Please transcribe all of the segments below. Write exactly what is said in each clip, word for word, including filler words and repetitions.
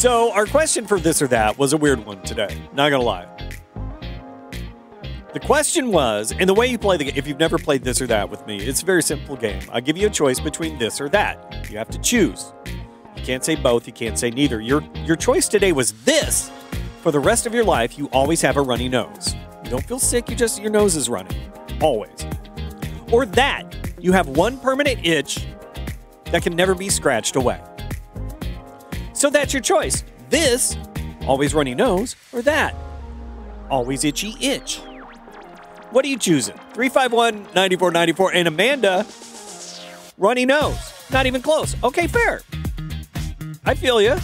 So our question for this or that was a weird one today. Not going to lie. The question was, and the way you play the game, if you've never played this or that with me, it's a very simple game. I give you a choice between this or that. You have to choose. You can't say both. You can't say neither. Your, your choice today was this. For the rest of your life, you always have a runny nose. You don't feel sick. You just, your nose is running. Always. Or that. You have one permanent itch that can never be scratched away. So that's your choice. This, always runny nose, or that, always itchy itch. What are you choosing? three five one, nine four nine four. And Amanda, runny nose. Not even close. Okay, fair. I feel you.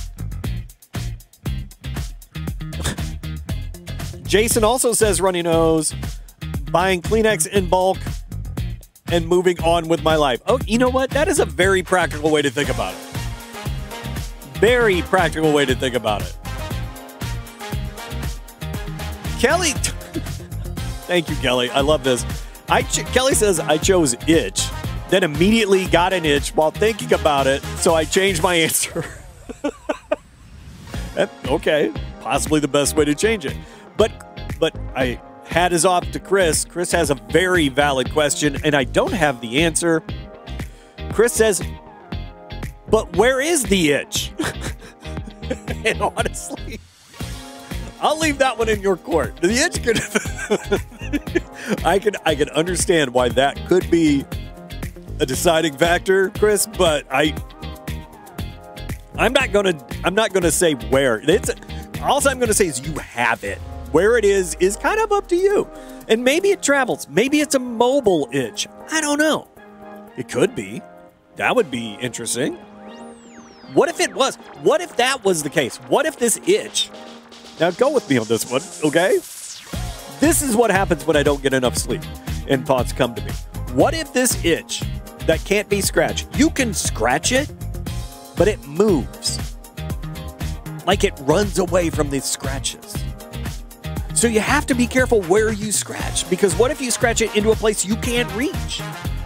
Jason also says runny nose, buying Kleenex in bulk, and moving on with my life. Oh, you know what? That is a very practical way to think about it. Very practical way to think about it. Kelly, thank you, Kelly. I love this. I ch- Kelly says I chose itch, then immediately got an itch while thinking about it, so I changed my answer. Okay, possibly the best way to change it. But but I hat is off to Chris. Chris has a very valid question, and I don't have the answer. Chris says, but where is the itch? And honestly, I'll leave that one in your court. The itch could I can I can understand why that could be a deciding factor, Chris, but I I'm not gonna I'm not gonna say where. It's all I'm gonna say is you have it. Where it is is kind of up to you. And maybe it travels. Maybe it's a mobile itch. I don't know. It could be. That would be interesting. What if it was? What if that was the case? What if this itch? Now go with me on this one, okay? This is what happens when I don't get enough sleep and thoughts come to me. What if this itch that can't be scratched, you can scratch it, but it moves. Like it runs away from these scratches. So you have to be careful where you scratch, because what if you scratch it into a place you can't reach?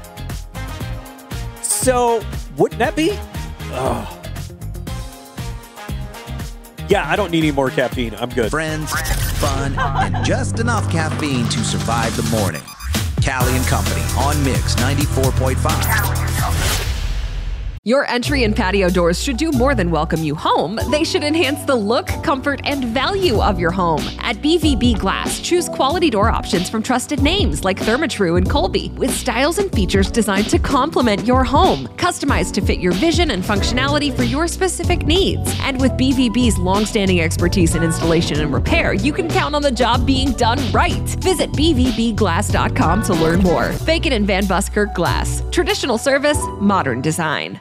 So wouldn't that be? Oh. Yeah, I don't need any more caffeine. I'm good. Friends, fun, and just enough caffeine to survive the morning. Callie and Company on Mix ninety-four point five. Your entry and patio doors should do more than welcome you home. They should enhance the look, comfort, and value of your home. At B V B Glass, choose quality door options from trusted names like Therma-Tru and Colby, with styles and features designed to complement your home, customized to fit your vision and functionality for your specific needs. And with B V B's long-standing expertise in installation and repair, you can count on the job being done right. Visit B V B glass dot com to learn more. Bacon and Van Buskirk Glass. Traditional service, modern design.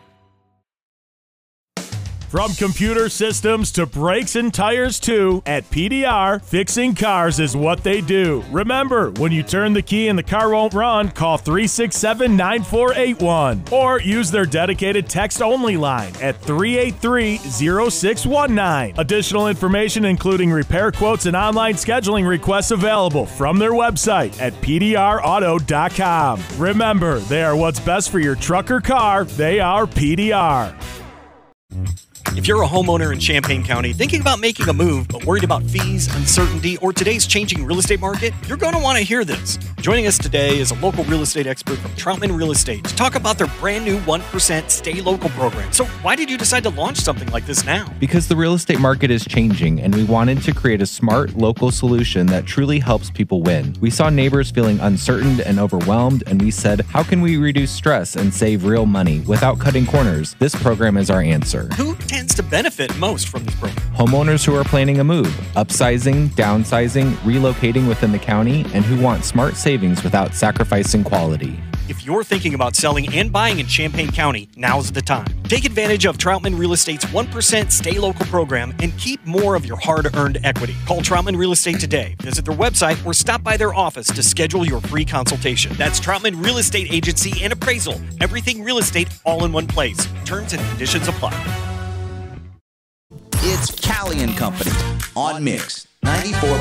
From computer systems to brakes and tires too, at P D R, fixing cars is what they do. Remember, when you turn the key and the car won't run, call three six seven, nine four eight one or use their dedicated text-only line at three eight three, zero six one nine. Additional information, including repair quotes and online scheduling requests, available from their website at P D R auto dot com. Remember, they are what's best for your truck or car. They are P D R. If you're a homeowner in Champaign County thinking about making a move but worried about fees, uncertainty, or today's changing real estate market, you're going to want to hear this. Joining us today is a local real estate expert from Troutman Real Estate to talk about their brand new one percent Stay Local program. So why did you decide to launch something like this now? Because the real estate market is changing, and we wanted to create a smart local solution that truly helps people win. We saw neighbors feeling uncertain and overwhelmed, and we said, how can we reduce stress and save real money without cutting corners? This program is our answer. Who tends to benefit most from this program? Homeowners who are planning a move, upsizing, downsizing, relocating within the county, and who want smart savings without sacrificing quality. If you're thinking about selling and buying in Champaign County, now's the time. Take advantage of Troutman Real Estate's one percent Stay Local program and keep more of your hard-earned equity. Call Troutman Real Estate today. Visit their website or stop by their office to schedule your free consultation. That's Troutman Real Estate Agency and Appraisal. Everything real estate all in one place. Terms and conditions apply. It's Callie and Company on Mix ninety-four